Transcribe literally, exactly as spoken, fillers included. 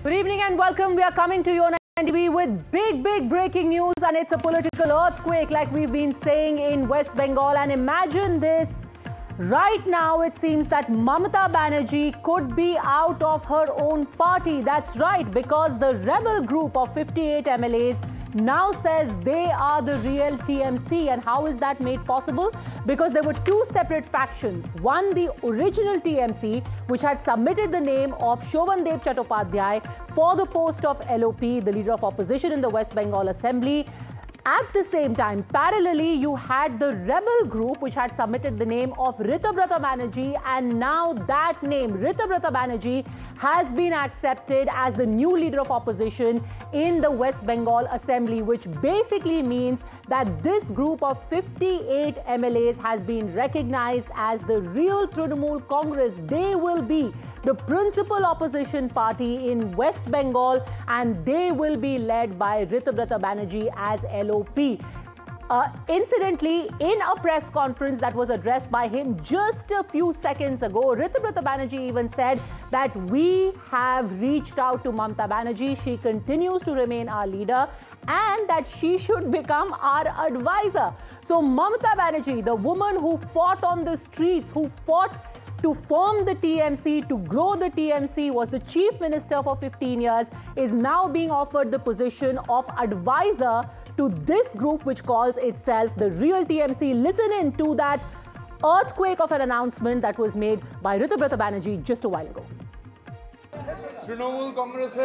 Good evening and welcome. We are coming to you on N T V with big, big breaking news, and it's a political earthquake like we've been saying in West Bengal. And imagine this. Right now, it seems that Mamata Banerjee could be out of her own party. That's right, because the rebel group of fifty-eight M L As now says they are the real T M C. And how is that made possible? Because there were two separate factions. One, the original T M C, which had submitted the name of Shovandev Chattopadhyay for the post of L O P, the leader of opposition in the West Bengal Assembly. At the same time, parallelly, you had the rebel group which had submitted the name of Ritubrata Banerjee, and now that name, Ritubrata Banerjee, has been accepted as the new leader of opposition in the West Bengal Assembly, which basically means that this group of fifty-eight M L As has been recognized as the real Trinamool Congress. They will be the principal opposition party in West Bengal, and they will be led by Ritubrata Banerjee as L O P. Uh, incidentally, in a press conference that was addressed by him just a few seconds ago, Ritubrata Banerjee even said that we have reached out to Mamata Banerjee. She continues to remain our leader and that she should become our advisor. So Mamata Banerjee, the woman who fought on the streets, who fought to form the T M C, to grow the T M C, was the chief minister for fifteen years, is now being offered the position of advisor to this group which calls itself the real T M C. Listen in to that earthquake of an announcement that was made by Ritubrata Banerjee just a while ago. Trinamool Congress